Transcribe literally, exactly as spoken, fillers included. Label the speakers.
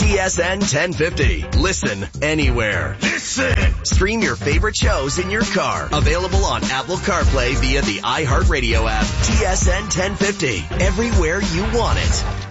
Speaker 1: T S N ten fifty. Listen anywhere. Listen. Stream your favorite shows in your car. Available on Apple CarPlay via the iHeartRadio app. T S N ten fifty. Everywhere you want it.